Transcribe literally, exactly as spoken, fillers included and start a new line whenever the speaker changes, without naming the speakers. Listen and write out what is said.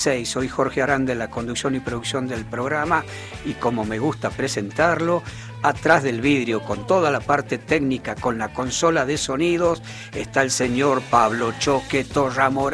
Soy Jorge Aranda en la conducción y producción del programa y como me gusta presentarlo, atrás del vidrio con toda la parte técnica, con la consola de sonidos, está el señor Pablo Choque Torramore.